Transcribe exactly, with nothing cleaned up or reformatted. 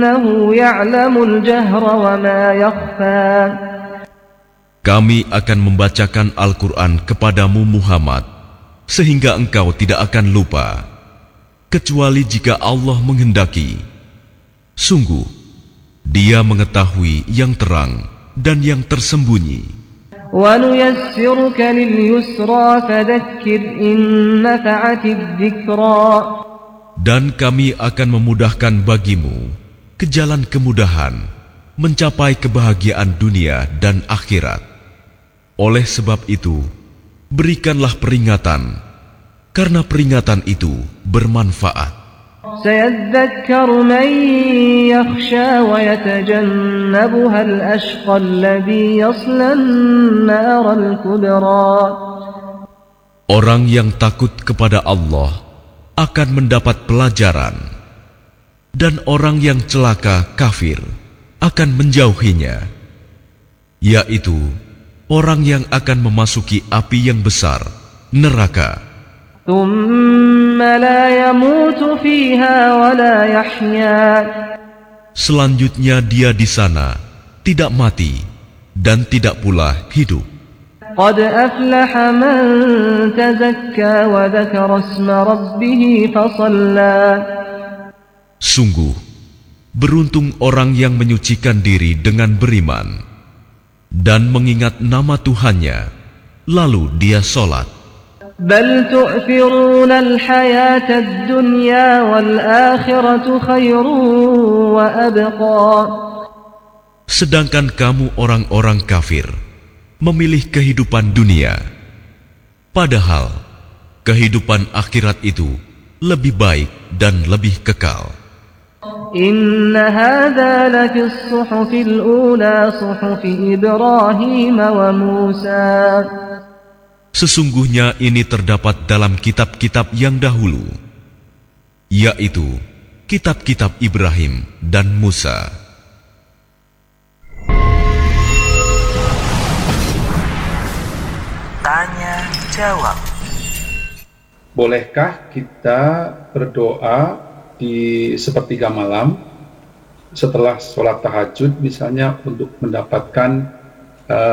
إنه يعلم الجهر وما يخفى. Kami akan membacakan Al-Quran kepadamu Muhammad, sehingga engkau tidak akan lupa, kecuali jika Allah menghendaki. Sungguh, Dia mengetahui yang terang dan yang tersembunyi. وَنُيَسِّرُكَ لِلْيُسْرَى فَذَكِّرْ إِن نَّفَعَتِ الذِّكْرَى. Dan kami akan memudahkan bagimu ke jalan kemudahan, mencapai kebahagiaan dunia dan akhirat. Oleh sebab itu, berikanlah peringatan, karena peringatan itu bermanfaat. سَيَذَّكَّرُ مَن يَخْشَىٰ وَيَتَجَنَّبُهَا الْأَشْقَى الَّذِي يَصْلَى النَّارَ الْكُبْرَىٰ. Orang yang takut kepada Allah akan mendapat pelajaran, dan orang yang celaka kafir akan menjauhinya, yaitu orang yang akan memasuki api yang besar, neraka. ثُمَّ لَا يَمُوتُ فِيهَا وَلَا يَحْيَىٰ. Selanjutnya dia di sana tidak mati dan tidak pula hidup. قَدْ أَفْلَحَ مَن تَزَكَّىٰ وَذَكَرَ اسْمَ رَبِّهِ فَصَلَّىٰ. Sungguh, beruntung orang yang menyucikan diri dengan beriman dan mengingat nama Tuhannya, lalu dia sholat. بَلْ تُؤْثِرُونَ الْحَيَاةَ الدُّنْيَا وَالْآخِرَةُ خَيْرٌ وَأَبْقَىٰ. Sedangkan kamu orang-orang kafir memilih kehidupan dunia, padahal kehidupan akhirat itu lebih baik dan lebih kekal. إِنَّ هَذَا لَفِي الصُّحُفِ الْأُولَىٰ صُحُفِ إِبْرَاهِيمَ وَمُوسَىٰ. Sesungguhnya ini terdapat dalam kitab-kitab yang dahulu, yaitu kitab-kitab Ibrahim dan Musa. Tanya jawab. Bolehkah kita berdoa di sepertiga malam setelah sholat tahajud, misalnya untuk mendapatkan